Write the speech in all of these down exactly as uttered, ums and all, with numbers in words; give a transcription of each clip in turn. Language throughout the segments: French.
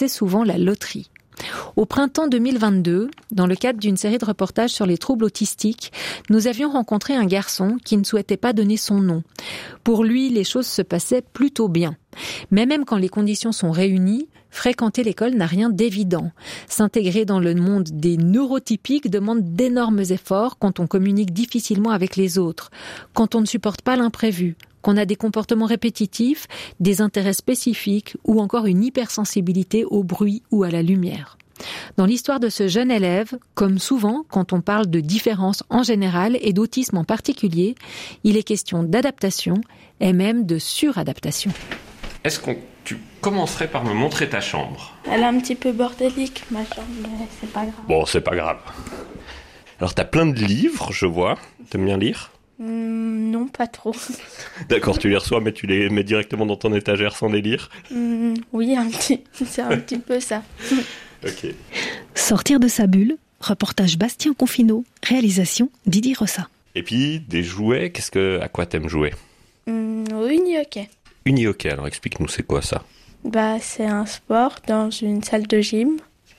assez souvent la loterie. Au printemps deux mille vingt-deux, dans le cadre d'une série de reportages sur les troubles autistiques, nous avions rencontré un garçon qui ne souhaitait pas donner son nom. Pour lui, les choses se passaient plutôt bien. Mais même quand les conditions sont réunies, fréquenter l'école n'a rien d'évident. S'intégrer dans le monde des neurotypiques demande d'énormes efforts quand on communique difficilement avec les autres, quand on ne supporte pas l'imprévu, qu'on a des comportements répétitifs, des intérêts spécifiques ou encore une hypersensibilité au bruit ou à la lumière. Dans l'histoire de ce jeune élève, comme souvent quand on parle de différence en général et d'autisme en particulier, il est question d'adaptation et même de suradaptation. Est-ce que tu commencerais par me montrer ta chambre ? Elle est un petit peu bordélique, ma chambre, mais c'est pas grave. Bon, c'est pas grave. Alors, t'as plein de livres, je vois. T'aimes bien lire ? Mmh, non, pas trop. D'accord, tu les reçois, mais tu les mets directement dans ton étagère sans les lire ? Mmh, oui, un petit, c'est un petit peu ça. Ok. Sortir de sa bulle, reportage Bastien Confineau, réalisation Didier Rossa. Et puis, des jouets, qu'est-ce que, à quoi t'aimes jouer ? Mmh, oui, uni-hockey. Uni-hockey, alors explique-nous, c'est quoi ça ? Bah, c'est un sport dans une salle de gym.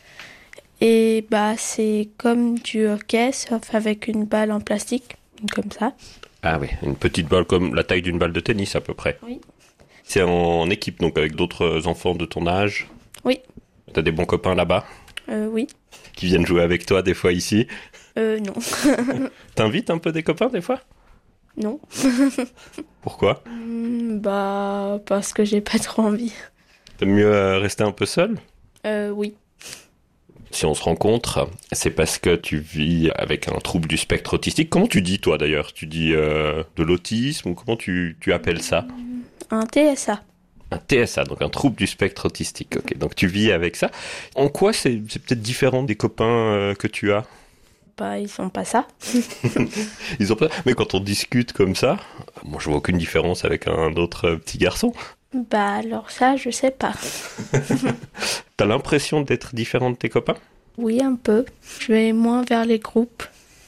Et bah, c'est comme du hockey, sauf avec une balle en plastique, comme ça. Ah oui, une petite balle comme la taille d'une balle de tennis à peu près. Oui. C'est en équipe, donc avec d'autres enfants de ton âge ? Oui. T'as des bons copains là-bas ? Euh, oui. Qui viennent jouer avec toi des fois ici ? Euh, non. T'invites un peu des copains des fois ? Non. Pourquoi ? Mmh, bah, parce que j'ai pas trop envie. T'aimes mieux euh, rester un peu seul ? Euh, oui. Si on se rencontre, c'est parce que tu vis avec un trouble du spectre autistique. Comment tu dis, toi, d'ailleurs ? Tu dis euh, de l'autisme ou comment tu, tu appelles ça ? Un T S A. Un T S A, donc un trouble du spectre autistique. Ok, donc tu vis avec ça. En quoi c'est, c'est peut-être différent des copains euh, que tu as ? Bah, ils sont pas ça. Ils ont pas. Mais quand on discute comme ça, moi je vois aucune différence avec un autre euh, petit garçon. Bah, alors ça, je sais pas. T'as l'impression d'être différent de tes copains ? Oui, un peu. Je vais moins vers les groupes.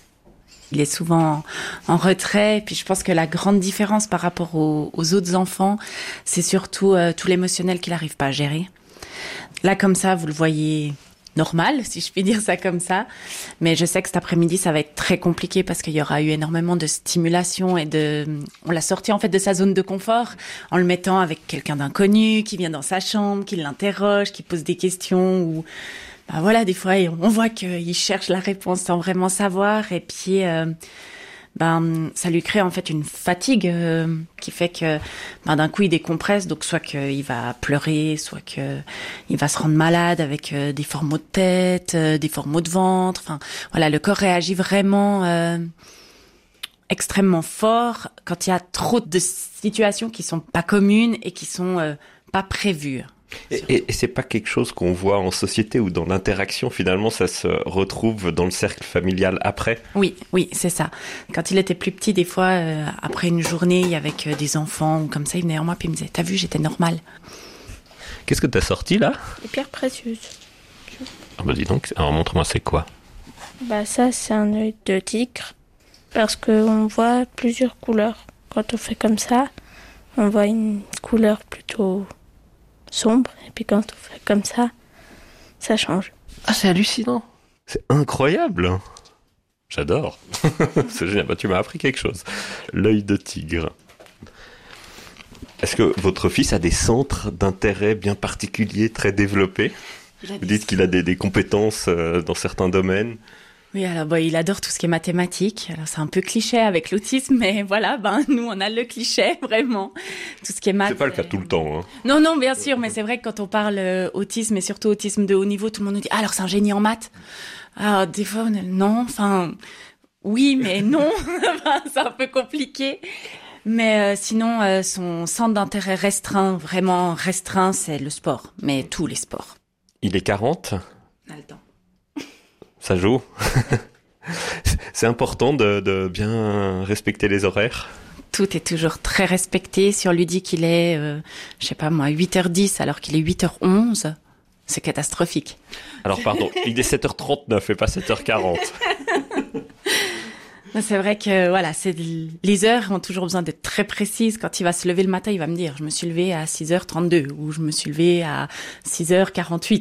Il est souvent en retrait. Puis je pense que la grande différence par rapport aux, aux autres enfants, c'est surtout euh, tout l'émotionnel qu'il n'arrive pas à gérer. Là, comme ça, vous le voyez normal, si je puis dire ça comme ça. Mais je sais que cet après-midi, ça va être très compliqué parce qu'il y aura eu énormément de stimulation et de... On l'a sorti en fait de sa zone de confort en le mettant avec quelqu'un d'inconnu qui vient dans sa chambre, qui l'interroge, qui pose des questions ou... Ben voilà, des fois, on voit qu'il cherche la réponse sans vraiment savoir. Et puis, euh, ben, ça lui crée en fait une fatigue euh, qui fait que ben, d'un coup, il décompresse. Donc, soit qu'il va pleurer, soit qu'il va se rendre malade avec euh, des forts maux de tête, euh, des forts maux de ventre. Enfin, voilà, le corps réagit vraiment euh, extrêmement fort quand il y a trop de situations qui sont pas communes et qui sont euh, pas prévues. Et, et, et c'est pas quelque chose qu'on voit en société ou dans l'interaction, finalement, ça se retrouve dans le cercle familial après ? Oui, oui, c'est ça. Quand il était plus petit, des fois, euh, après une journée avec euh, des enfants ou comme ça, il venait vers moi puis il me disait « T'as vu, j'étais normale ». Qu'est-ce que t'as sorti, là ? Les pierres précieuses. Ah bah dis donc, alors montre-moi c'est quoi ? Bah ça, c'est un œil de tigre. Parce qu'on voit plusieurs couleurs. Quand on fait comme ça, on voit une couleur plutôt... sombre, et puis quand on fait comme ça, ça change. Ah, c'est hallucinant. C'est incroyable. J'adore. C'est génial. Bah, tu m'as appris quelque chose. L'œil de tigre. Est-ce que votre fils a des centres d'intérêt bien particuliers, très développés ? Vous dites qu'il a des, des compétences euh, dans certains domaines. Oui, alors bah, il adore tout ce qui est mathématiques. Alors c'est un peu cliché avec l'autisme, mais voilà, ben nous on a le cliché vraiment. Tout ce qui est maths. C'est pas le cas tout le temps. Hein. Non, non, bien sûr, mais c'est vrai que quand on parle euh, autisme et surtout autisme de haut niveau, tout le monde nous dit ah, alors c'est un génie en maths. Alors des fois on est, non, enfin oui, mais non, c'est un peu compliqué. Mais euh, sinon, euh, son centre d'intérêt restreint, vraiment restreint, c'est le sport, mais tous les sports. Il est quarante ? On a le temps. Ça joue. C'est important de, de bien respecter les horaires. Tout est toujours très respecté. Si on lui dit qu'il est, euh, je sais pas moi, huit heures dix alors qu'il est huit heures onze, c'est catastrophique. Alors pardon, il est sept heures trente-neuf et pas sept heures quarante. C'est vrai que voilà, c'est les heures ont toujours besoin d'être très précises. Quand il va se lever le matin, il va me dire je me suis levé à six heures trente-deux ou je me suis levé à six heures quarante-huit.